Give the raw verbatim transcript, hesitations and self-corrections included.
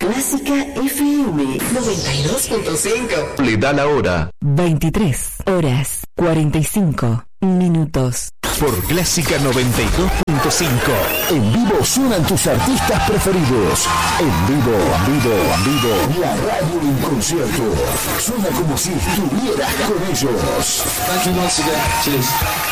Clásica F M noventa y dos punto cinco. Le da la hora. veintitrés horas cuarenta y cinco minutos. Por Clásica noventa y dos punto cinco. En vivo suenan tus artistas preferidos. En vivo, en vivo, en vivo. La radio en concierto. Suena como si estuvieras con ellos. Thank you once again. Cheers.